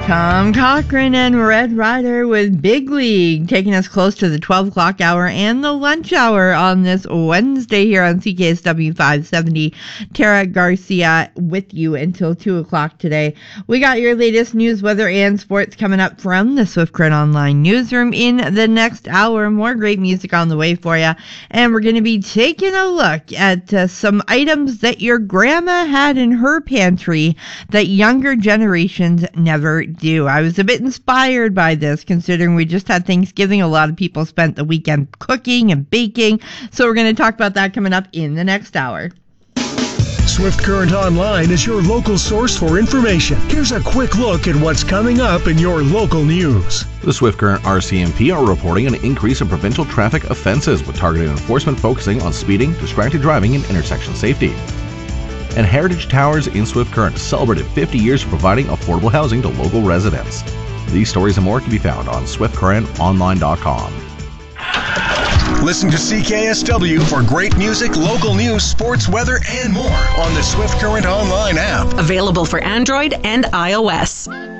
Tom Cochran and Red Rider with Big League, taking us close to the 12 o'clock hour and the lunch hour on this Wednesday here on CKSW 570. Tara Garcia with you until 2 o'clock today. We got your latest news, weather, and sports coming up from the Swift Current Online newsroom in the next hour. More great music on the way for you. And we're going to be taking a look at some items that your grandma had in her pantry that younger generations never do. I was a bit inspired by this, considering we just had Thanksgiving. A lot of people spent the weekend cooking and baking. So we're going to talk about that coming up in the next hour. Swift Current Online is your local source for information. Here's a quick look at what's coming up in your local news. The Swift Current RCMP are reporting an increase in provincial traffic offenses, with targeted enforcement focusing on speeding, distracted driving, and intersection safety. And Heritage Towers in Swift Current celebrated 50 years of providing affordable housing to local residents. These stories and more can be found on swiftcurrentonline.com. Listen to CKSW for great music, local news, sports, weather, and more on the Swift Current Online app. Available for Android and iOS.